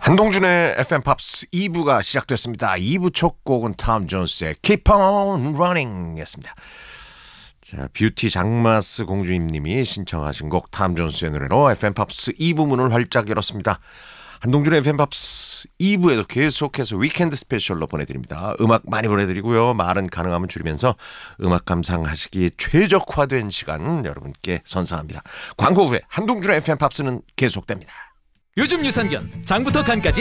한동준의 FM 팝스 2부가 시작됐습니다. 2부 첫 곡은 톰 존스의 Keep on Running 였습니다. 자, 뷰티 장마스 공주님이 신청하신 곡 톰 존스의 노래로 FM 팝스 2부 문을 활짝 열었습니다. 한동준의 FM 팝스 2부에도 계속해서 위켄드 스페셜로 보내드립니다. 음악 많이 보내드리고요. 말은 가능하면 줄이면서 음악 감상하시기에 최적화된 시간 여러분께 선사합니다. 광고 후에 한동준의 FM 팝스는 계속됩니다. 요즘 유산균 장부터 간까지